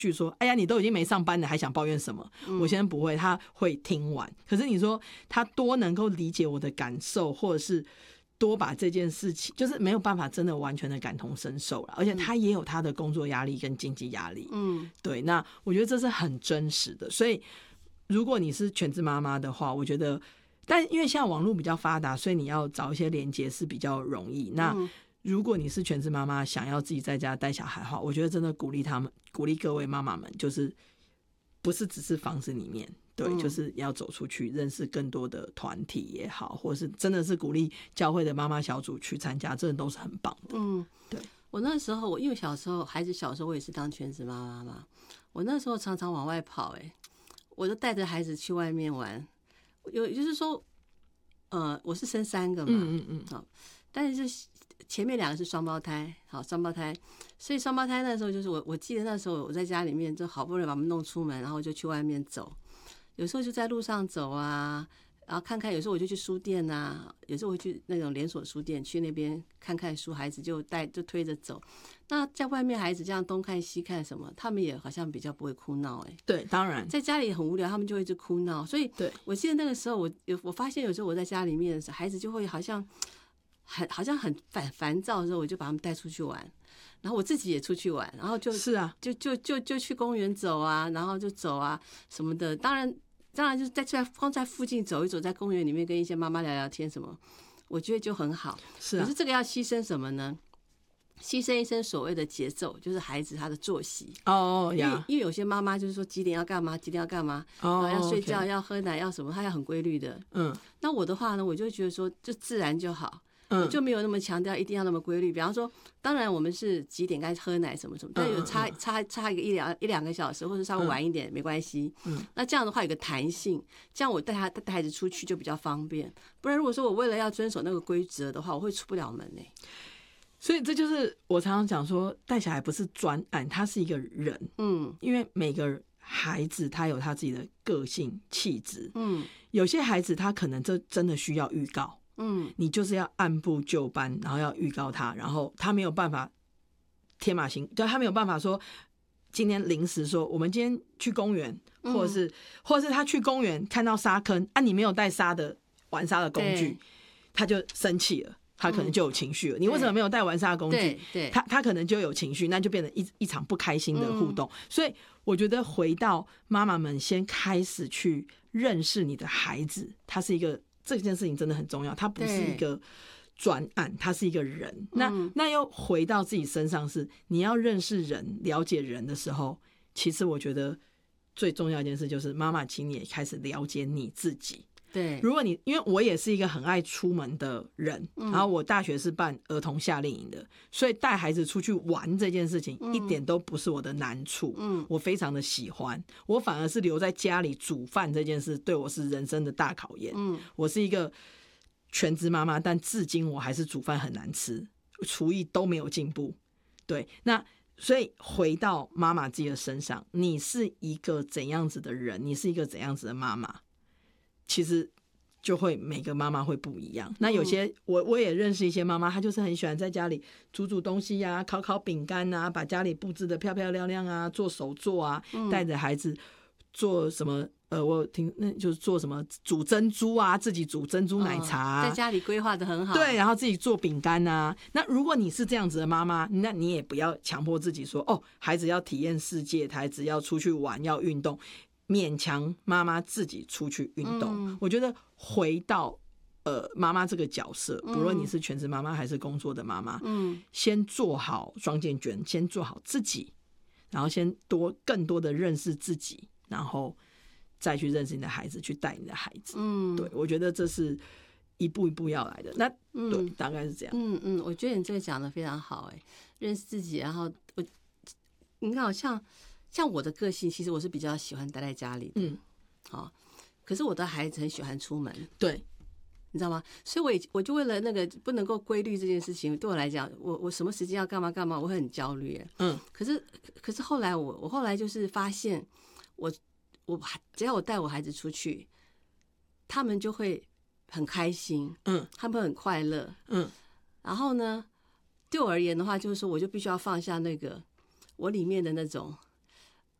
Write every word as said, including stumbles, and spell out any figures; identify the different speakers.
Speaker 1: 句说哎呀你都已经没上班了还想抱怨什么、嗯、我先生不会，他会听完。可是你说他多能够理解我的感受，或者是多把这件事情就是没有办法真的完全的感同身受了，而且他也有他的工作压力跟经济压力。嗯，对，那我觉得这是很真实的。所以如果你是全职妈妈的话，我觉得但因为现在网络比较发达，所以你要找一些连结是比较容易。那如果你是全职妈妈想要自己在家带小孩的话，我觉得真的鼓励他们，鼓励各位妈妈们，就是不是只是房子里面，对、嗯、就是要走出去认识更多的团体也好，或是真的是鼓励教会的妈妈小组去参加，真的都是很棒的。嗯，对。
Speaker 2: 我那时候我因为小时候孩子小时候我也是当全职妈妈嘛，我那时候常常往外跑、欸、我就带着孩子去外面玩。有就是说呃，我是生三个嘛，嗯嗯嗯，好，但是前面两个是双胞胎，好，双胞胎，所以双胞胎那时候就是我，我记得那时候我在家里面就好不容易把他们弄出门，然后就去外面走，有时候就在路上走啊，然后看看，有时候我就去书店啊，有时候我会去那种连锁书店，去那边看看书，孩子就带就推着走。那在外面孩子这样东看西看什么，他们也好像比较不会哭闹。哎，
Speaker 1: 对，当然
Speaker 2: 在家里很无聊，他们就会一直哭闹。所以对我记得那个时候我有我发现有时候我在家里面的时候，孩子就会好像很好像很烦烦躁的时候，我就把他们带出去玩，然后我自己也出去玩，然后就是
Speaker 1: 啊，
Speaker 2: 就就就就去公园走啊，然后就走啊什么的。当然当然就是在在光在附近走一走，在公园里面跟一些妈妈聊聊天什么，我觉得就很好。
Speaker 1: 是啊，
Speaker 2: 可是这个要牺牲什么呢？牺牲一生所谓的节奏，就是孩子他的作息
Speaker 1: 哦、oh, yeah.
Speaker 2: 因为因为有些妈妈就是说几点要干嘛，几点要干嘛， oh, 要睡觉， okay. 要喝奶，要什么，她要很规律的。嗯，那我的话呢，我就觉得说就自然就好。嗯，我就没有那么强调一定要那么规律。比方说，当然我们是几点该喝奶什么什么，但有差差差一个一两一两个小时，或者稍微晚一点、嗯、没关系。嗯，那这样的话有个弹性，这样我带他带孩子出去就比较方便。不然如果说我为了要遵守那个规则的话，我会出不了门呢、欸。
Speaker 1: 所以这就是我常常讲说，带小孩不是专案，他是一个人。嗯，因为每个孩子他有他自己的个性气质。嗯，有些孩子他可能这真的需要预告。嗯，你就是要按部就班，然后要预告他，然后他没有办法天马行，就他没有办法说今天临时说我们今天去公园，或者是、嗯、或者是他去公园看到沙坑啊，你没有带沙的玩沙的工具，他就生气了。他可能就有情绪了、嗯、你为什么没有带玩沙的工具？对，他他可能就有情绪，那就变成一一场不开心的互动、嗯、所以我觉得回到妈妈们先开始去认识你的孩子，他是一个这件事情真的很重要，他不是一个专案，他是一个人。那、嗯、那又回到自己身上，是你要认识人了解人的时候，其实我觉得最重要一件事就是妈妈请你也开始了解你自己。对，如果你因为我也是一个很爱出门的人、嗯、然后我大学是办儿童夏令营的，所以带孩子出去玩这件事情一点都不是我的难处。嗯，我非常的喜欢，我反而是留在家里煮饭这件事对我是人生的大考验。嗯，我是一个全职妈妈，但至今我还是煮饭很难吃，厨艺都没有进步。对，那所以回到妈妈自己的身上，你是一个怎样子的人，你是一个怎样子的妈妈，其实就会每个妈妈会不一样。那有些我我也认识一些妈妈，她就是很喜欢在家里煮煮东西啊，烤烤饼干啊，把家里布置得漂漂亮亮啊，做手作啊，带着孩子做什么呃，我听那就是做什么煮珍珠啊，自己煮珍珠奶茶啊、
Speaker 2: 哦、在家里规划得很好。
Speaker 1: 对，然后自己做饼干啊。那如果你是这样子的妈妈，那你也不要强迫自己说哦，孩子要体验世界，孩子要出去玩，要运动，勉强妈妈自己出去运动、嗯、我觉得回到呃妈妈这个角色，不论你是全职妈妈还是工作的妈妈，嗯，先做好双健全，先做好自己，然后先多更多的认识自己，然后再去认识你的孩子，去带你的孩子。嗯，对，我觉得这是一步一步要来的。那对、嗯、大概是这样。
Speaker 2: 嗯嗯，我觉得你这个讲的非常好。哎，认识自己，然后我你看好像像我的个性，其实我是比较喜欢待在家里的。嗯，好，可是我的孩子很喜欢出门。
Speaker 1: 对，
Speaker 2: 你知道吗？所以我也我就为了那个不能够规律这件事情，对我来讲，我我什么时间要干嘛干嘛，我会很焦虑。嗯，可是可是后来我我后来就是发现，我我只要我带我孩子出去，他们就会很开心。嗯，他们很快乐。嗯，然后呢，对我而言的话，就是说我就必须要放下那个我里面的那种